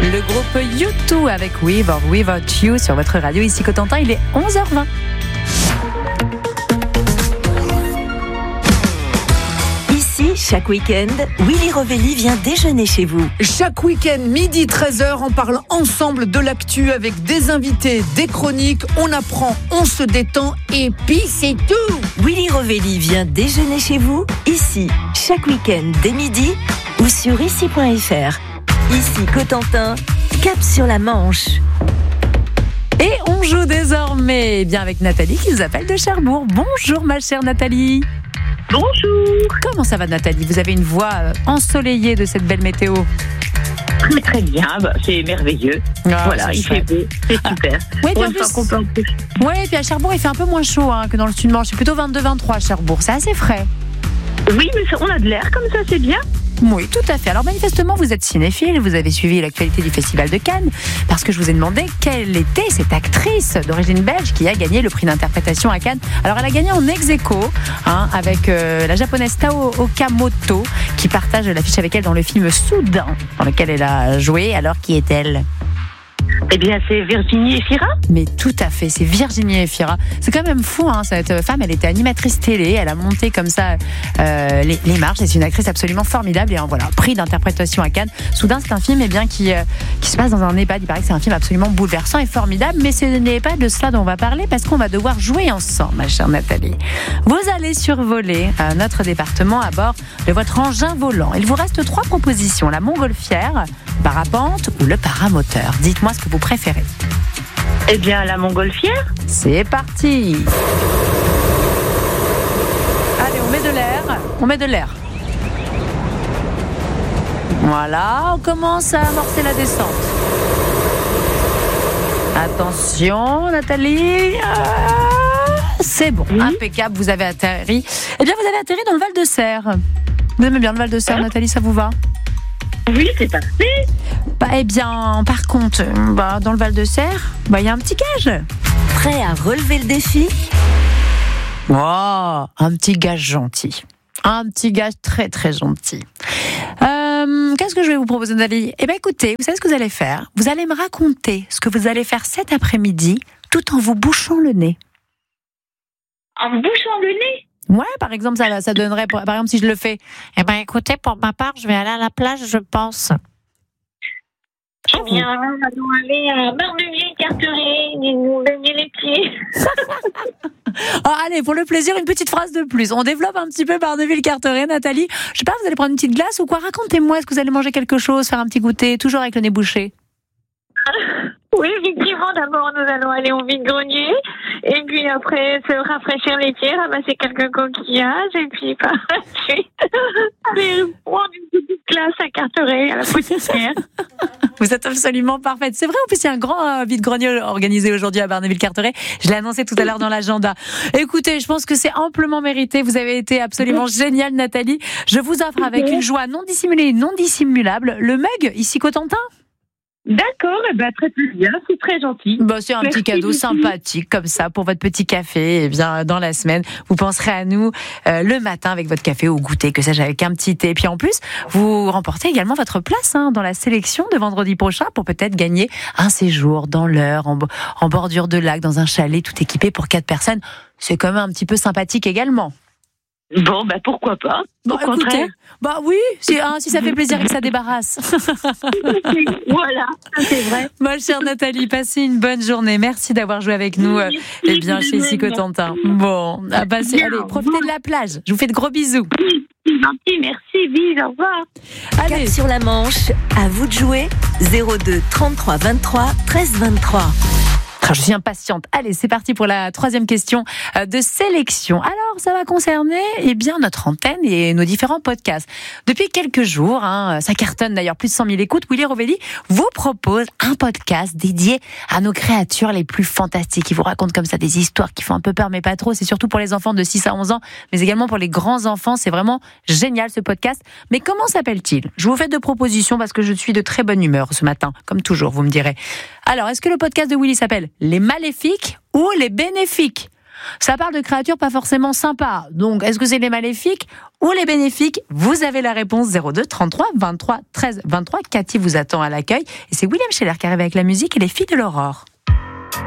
Le groupe U2 avec With or Without You sur votre radio. Ici Cotentin, il est 11h20. Ici, chaque week-end, Willy Rovelli vient déjeuner chez vous. Chaque week-end, midi 13h, on parle ensemble de l'actu avec des invités, des chroniques, on apprend, on se détend et puis c'est tout. Willy Rovelli vient déjeuner chez vous, ici, chaque week-end dès midi ou sur ici.fr. Ici Cotentin, cap sur la Manche. Et on joue désormais bien avec Nathalie qui nous appelle de Cherbourg. Bonjour ma chère Nathalie. Bonjour. Comment ça va Nathalie ? Vous avez une voix ensoleillée de cette belle météo. Très très bien, c'est merveilleux. Voilà, il fait beau, c'est super. Ouais, puis à Cherbourg il fait un peu moins chaud que dans le sud-Manche. C'est plutôt 22-23 à Cherbourg, c'est assez frais. Oui, mais on a de l'air comme ça, c'est bien. Oui, tout à fait. Alors manifestement, vous êtes cinéphile, vous avez suivi l'actualité du Festival de Cannes, parce que je vous ai demandé quelle était cette actrice d'origine belge qui a gagné le prix d'interprétation à Cannes. Alors elle a gagné en ex-aequo avec la japonaise Tao Okamoto, qui partage l'affiche avec elle dans le film Soudain, dans lequel elle a joué. Alors qui est-elle ? Eh bien, c'est Virginie Efira. Mais tout à fait, c'est Virginie Efira. C'est quand même fou, cette femme, elle était animatrice télé, elle a monté comme ça les marches, et c'est une actrice absolument formidable. Et voilà, prix d'interprétation à Cannes. Soudain, c'est un film qui se passe dans un EHPAD. Il paraît que c'est un film absolument bouleversant et formidable, mais ce n'est pas de cela dont on va parler, parce qu'on va devoir jouer ensemble, ma chère Nathalie. Vous allez survoler notre département à bord de votre engin volant. Il vous reste 3 propositions, la montgolfière, parapente ou le paramoteur. Dites-moi ce que vous préférez. Eh bien, la montgolfière. C'est parti. Allez, on met de l'air. Voilà, on commence à amorcer la descente. Attention, Nathalie. C'est bon, impeccable, vous avez atterri. Eh bien, vous avez atterri dans le Val-de-Serre. Vous aimez bien le Val-de-Serre, Nathalie, ça vous va ? Oui, c'est parfait. Eh bien, par contre, dans le Val-de-Serre, il y a un petit gage. Prêt à relever le défi ? Oh, un petit gage gentil. Un petit gage très très gentil. Qu'est-ce que je vais vous proposer, Nathalie ? Eh bien, écoutez, vous savez ce que vous allez faire ? Vous allez me raconter ce que vous allez faire cet après-midi, tout en vous bouchant le nez. En me bouchant le nez ? Ouais, par exemple, ça donnerait, par exemple, si je le fais. Eh bien, écoutez, pour ma part, je vais aller à la plage, je pense. Eh bien, nous allons aller à Barneville-Carteret et nous baigner les pieds. Allez, pour le plaisir, une petite phrase de plus. On développe un petit peu Barneville-Carteret, Nathalie. Je sais pas, vous allez prendre une petite glace ou quoi ? Racontez-moi, est-ce que vous allez manger quelque chose, faire un petit goûter, toujours avec le nez bouché ? Oui, effectivement, d'abord nous allons aller au vide-grenier et puis après se rafraîchir les pieds, ramasser quelques coquillages et puis par la suite aller prendre une petite glace à Carteret, à la Poissonnière. Vous êtes absolument parfaite. C'est vrai, en plus, il y a un grand vide-grenier organisé aujourd'hui à Barneville-Carteret. Je l'ai annoncé tout à l'heure dans l'agenda. Écoutez, je pense que c'est amplement mérité. Vous avez été absolument géniale, Nathalie. Je vous offre avec une joie non dissimulée et non dissimulable le mug, ici Cotentin. D'accord, très bien, c'est très gentil. C'est un petit cadeau sympathique comme ça pour votre petit café. Et bien dans la semaine, vous penserez à nous le matin avec votre café au goûter, que sais-je, avec un petit thé. Et puis en plus, vous remportez également votre place dans la sélection de vendredi prochain pour peut-être gagner un séjour dans l'Eure, en bordure de lac, dans un chalet tout équipé pour 4 personnes. C'est quand même un petit peu sympathique également. Bon, pourquoi pas. Au contraire. Oui, si ça fait plaisir et que ça débarrasse. Voilà, c'est vrai. Ma chère Nathalie, passez une bonne journée. Merci d'avoir joué avec nous. Chez ici Cotentin. Bon, allez, profitez de la plage. Je vous fais de gros bisous. C'est gentil, merci, bisous, au revoir. Allez, cap sur la Manche, à vous de jouer. 02 33 23 13 23. Je suis impatiente. Allez, c'est parti pour la 3e question de sélection. Alors, ça va concerner notre antenne et nos différents podcasts. Depuis quelques jours, ça cartonne d'ailleurs, plus de 100 000 écoutes, Willy Rovelli vous propose un podcast dédié à nos créatures les plus fantastiques. Il vous raconte comme ça des histoires qui font un peu peur, mais pas trop. C'est surtout pour les enfants de 6 à 11 ans, mais également pour les grands enfants. C'est vraiment génial ce podcast. Mais comment s'appelle-t-il ? Je vous fais 2 propositions parce que je suis de très bonne humeur ce matin, comme toujours, vous me direz. Alors, est-ce que le podcast de Willy s'appelle Les Maléfiques ou Les Bénéfiques ? Ça parle de créatures pas forcément sympas. Donc, est-ce que c'est les maléfiques ou les bénéfiques? Vous avez la réponse 02 33 23 13 23. Cathy vous attend à l'accueil. Et c'est William Scheller qui arrive avec la musique et les filles de l'aurore.